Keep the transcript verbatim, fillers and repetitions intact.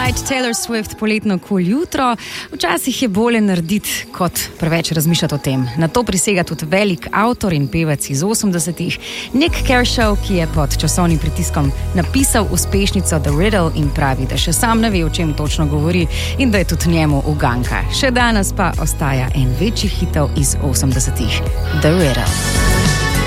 Alright, Taylor Swift, poletno kul jutro. Včasih je bolje narediti, kot preveč razmišljati o tem. Na to prisega tudi velik avtor in pevec iz osemdesetih, Nick Kershaw, ki je pod časovnim pritiskom napisal uspešnico The Riddle in pravi, da še sam ne ve, o čem točno govori in da je tudi njemu uganka. Še danes pa ostaja en večjih hitov iz osemdesetih, The Riddle.